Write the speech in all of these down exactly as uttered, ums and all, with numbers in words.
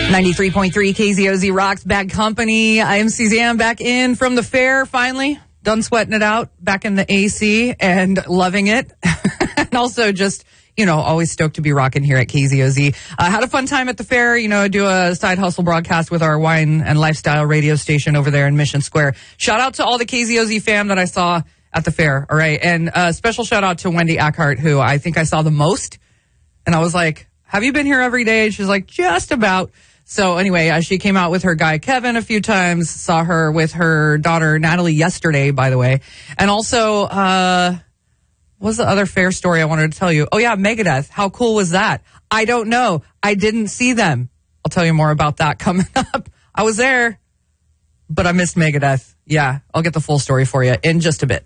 ninety-three point three K Z O Z Rocks, Bad Company. I am Suzanne, back in from the fair, finally. Done sweating it out, back in the A C and loving it. And also just, you know, always stoked to be rocking here at K Z O Z. I uh, had a fun time at the fair, you know, do a side hustle broadcast with our wine and lifestyle radio station over there in Mission Square. Shout out to all the K Z O Z fam that I saw at the fair, all right? And a uh, special shout out to Wendy Eckhart, who I think I saw the most. And I was like, have you been here every day? And she's like, just about. So anyway, uh, she came out with her guy Kevin a few times, saw her with her daughter Natalie yesterday, by the way. And also, uh, what was the other fair story I wanted to tell you? Oh yeah, Megadeth. How cool was that? I don't know. I didn't see them. I'll tell you more about that coming up. I was there, but I missed Megadeth. Yeah, I'll get the full story for you in just a bit.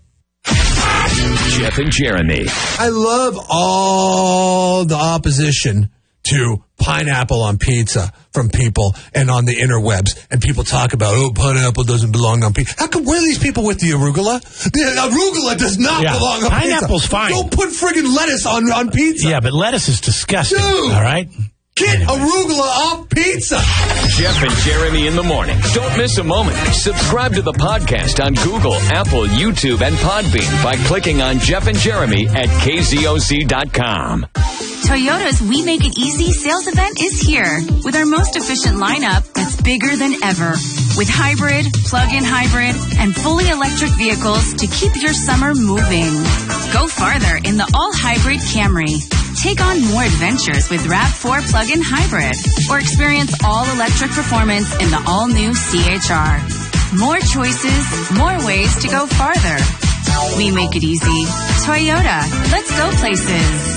Jeff and Jeremy. I love all the opposition to pineapple on pizza from people and on the interwebs. And people talk about, oh, pineapple doesn't belong on pizza. How come, where are these people with the arugula? The arugula does not yeah. belong on Pineapple's pizza. fine. Don't put friggin' lettuce on, on pizza. Yeah, but lettuce is disgusting. Dude. All right? Get Anyways. arugula off pizza. Jeff and Jeremy in the morning. Don't miss a moment. Subscribe to the podcast on Google, Apple, YouTube, and Podbean by clicking on Jeff and Jeremy at K Z O Z dot com. Toyota's We Make It Easy sales event is here with our most efficient lineup that's bigger than ever. With hybrid, plug-in hybrid, and fully electric vehicles to keep your summer moving. Go farther in the all-hybrid Camry. Take on more adventures with RAV four plug-in hybrid. Or experience all-electric performance in the all-new C H R. More choices, more ways to go farther. We make it easy. Toyota. Let's go places.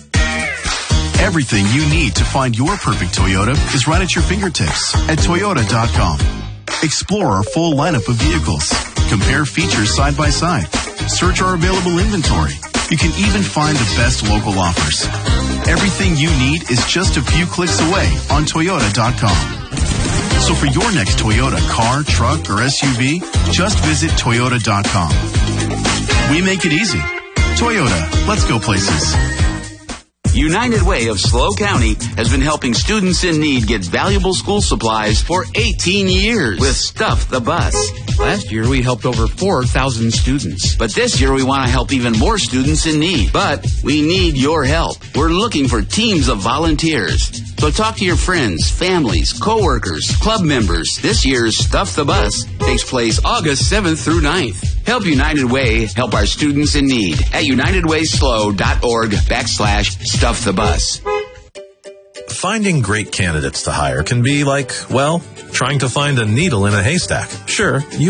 Everything you need to find your perfect Toyota is right at your fingertips at Toyota dot com. Explore our full lineup of vehicles. Compare features side by side. Search our available inventory. You can even find the best local offers. Everything you need is just a few clicks away on Toyota dot com. So for your next Toyota car, truck, or S U V, just visit Toyota dot com. We make it easy. Toyota, let's go places. United Way of SLO County has been helping students in need get valuable school supplies for eighteen years with Stuff the Bus. Last year, we helped over four thousand students. But this year, we want to help even more students in need. But we need your help. We're looking for teams of volunteers. So talk to your friends, families, coworkers, club members. This year's Stuff the Bus takes place August seventh through ninth. Help United Way help our students in need at unitedwayslo.org backslash stuff the bus. Finding great candidates to hire can be like, well, trying to find a needle in a haystack. Sure, you